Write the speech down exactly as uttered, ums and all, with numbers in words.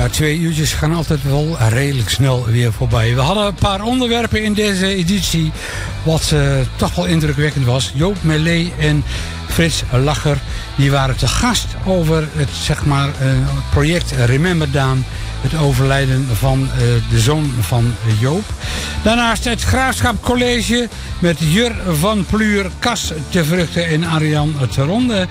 Ja, twee uurtjes gaan altijd wel redelijk snel weer voorbij. We hadden een paar onderwerpen in deze editie wat uh, toch wel indrukwekkend was. Joop Melé en Frits Lacher, die waren te gast over het, zeg maar, uh, project Remember Daan. Het overlijden van uh, de zoon van Joop. Daarnaast het Graafschap College met Jur van Pluur, Cas te Vruchten en Arjan te Ronde.